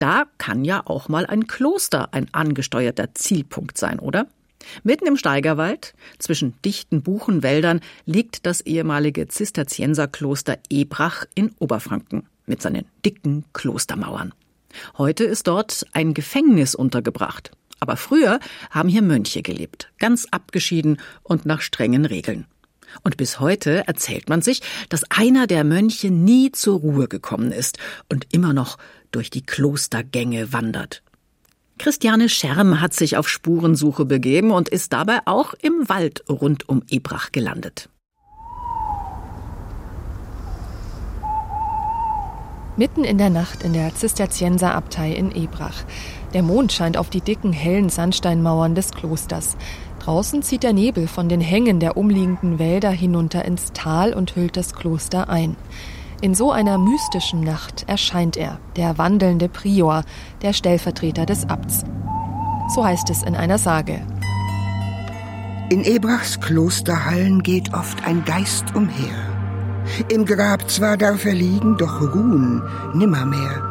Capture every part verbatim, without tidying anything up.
Da kann ja auch mal ein Kloster ein angesteuerter Zielpunkt sein, oder? Mitten im Steigerwald, zwischen dichten Buchenwäldern, liegt das ehemalige Zisterzienserkloster Ebrach in Oberfranken mit seinen dicken Klostermauern. Heute ist dort ein Gefängnis untergebracht. Aber früher haben hier Mönche gelebt, ganz abgeschieden und nach strengen Regeln. Und bis heute erzählt man sich, dass einer der Mönche nie zur Ruhe gekommen ist und immer noch durch die Klostergänge wandert. Christiane Scherm hat sich auf Spurensuche begeben und ist dabei auch im Wald rund um Ebrach gelandet. Mitten in der Nacht in der Zisterzienserabtei in Ebrach. Der Mond scheint auf die dicken, hellen Sandsteinmauern des Klosters. Draußen zieht der Nebel von den Hängen der umliegenden Wälder hinunter ins Tal und hüllt das Kloster ein. In so einer mystischen Nacht erscheint er, der wandelnde Prior, der Stellvertreter des Abts. So heißt es in einer Sage. In Ebrachs Klosterhallen geht oft ein Geist umher. Im Grab zwar darf er liegen, doch ruhen nimmermehr.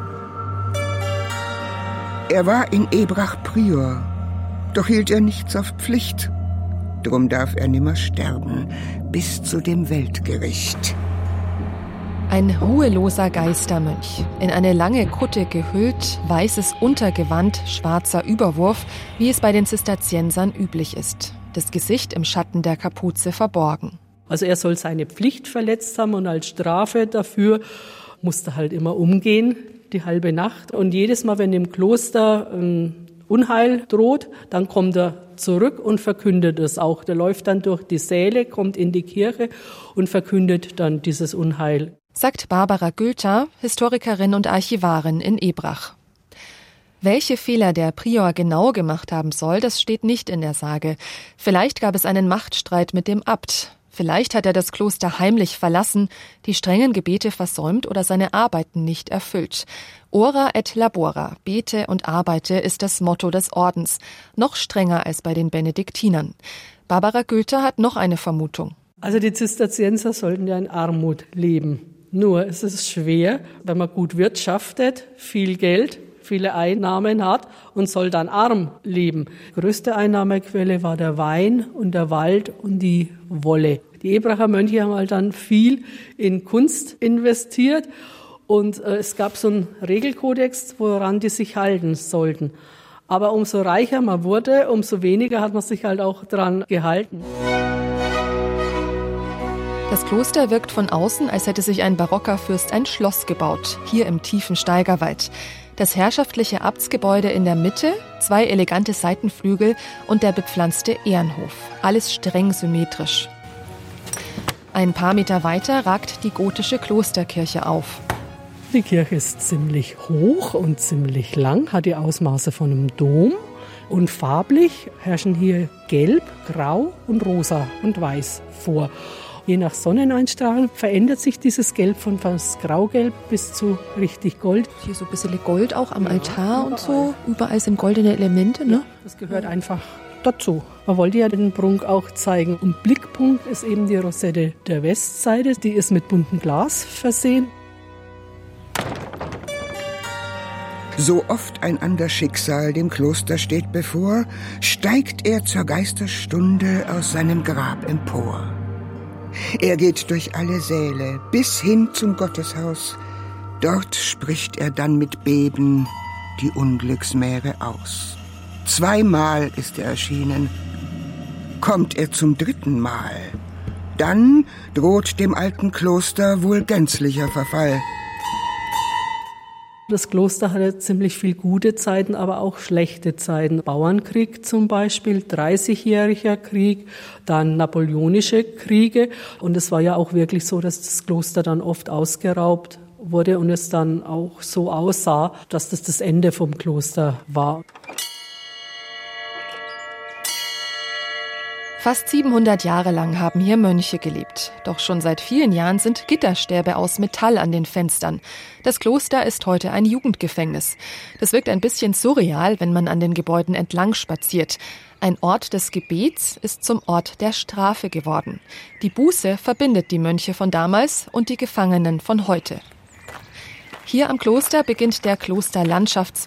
Er war in Ebrach Prior, doch hielt er nichts auf Pflicht. Drum darf er nimmer sterben, bis zu dem Weltgericht. Ein ruheloser Geistermönch, in eine lange Kutte gehüllt, weißes Untergewand, schwarzer Überwurf, wie es bei den Zisterziensern üblich ist. Das Gesicht im Schatten der Kapuze verborgen. Also er soll seine Pflicht verletzt haben und als Strafe dafür musste halt immer umgehen, die halbe Nacht. Und jedes Mal, wenn im Kloster ähm, Unheil droht, dann kommt er zurück und verkündet es auch. Der läuft dann durch die Säle, kommt in die Kirche und verkündet dann dieses Unheil. Sagt Barbara Gülter, Historikerin und Archivarin in Ebrach. Welche Fehler der Prior genau gemacht haben soll, das steht nicht in der Sage. Vielleicht gab es einen Machtstreit mit dem Abt. Vielleicht hat er das Kloster heimlich verlassen, die strengen Gebete versäumt oder seine Arbeiten nicht erfüllt. Ora et labora, bete und arbeite, ist das Motto des Ordens. Noch strenger als bei den Benediktinern. Barbara Gülter hat noch eine Vermutung. Also die Zisterzienser sollten ja in Armut leben. Nur es ist schwer, wenn man gut wirtschaftet, viel Geld, viele Einnahmen hat und soll dann arm leben. Die größte Einnahmequelle war der Wein und der Wald und die Wolle. Die Ebracher Mönche haben halt dann viel in Kunst investiert und äh, es gab so einen Regelkodex, woran die sich halten sollten. Aber umso reicher man wurde, umso weniger hat man sich halt auch dran gehalten. Das Kloster wirkt von außen, als hätte sich ein barocker Fürst ein Schloss gebaut, hier im tiefen Steigerwald. Das herrschaftliche Abtsgebäude in der Mitte, zwei elegante Seitenflügel und der bepflanzte Ehrenhof. Alles streng symmetrisch. Ein paar Meter weiter ragt die gotische Klosterkirche auf. Die Kirche ist ziemlich hoch und ziemlich lang, hat die Ausmaße von einem Dom. Und farblich herrschen hier Gelb, Grau und Rosa und Weiß vor. Je nach Sonneneinstrahlung verändert sich dieses Gelb von fast Graugelb bis zu richtig Gold. Hier so ein bisschen Gold auch am Altar und so. Überall sind goldene Elemente, ne? Ja, das gehört einfach dazu. Man wollte ja den Prunk auch zeigen. Und Blickpunkt ist eben die Rosette der Westseite. Die ist mit buntem Glas versehen. So oft ein ander Schicksal dem Kloster steht bevor, steigt er zur Geisterstunde aus seinem Grab empor. Er geht durch alle Säle bis hin zum Gotteshaus. Dort spricht er dann mit Beben die Unglücksmähre aus. Zweimal ist er erschienen. Kommt er zum dritten Mal, dann droht dem alten Kloster wohl gänzlicher Verfall. Das Kloster hatte ziemlich viel gute Zeiten, aber auch schlechte Zeiten. Bauernkrieg zum Beispiel, dreißigjähriger Krieg, dann napoleonische Kriege. Und es war ja auch wirklich so, dass das Kloster dann oft ausgeraubt wurde und es dann auch so aussah, dass das das Ende vom Kloster war. Fast siebenhundert Jahre lang haben hier Mönche gelebt. Doch schon seit vielen Jahren sind Gitterstäbe aus Metall an den Fenstern. Das Kloster ist heute ein Jugendgefängnis. Das wirkt ein bisschen surreal, wenn man an den Gebäuden entlang spaziert. Ein Ort des Gebets ist zum Ort der Strafe geworden. Die Buße verbindet die Mönche von damals und die Gefangenen von heute. Hier am Kloster beginnt der Klosterlandschafts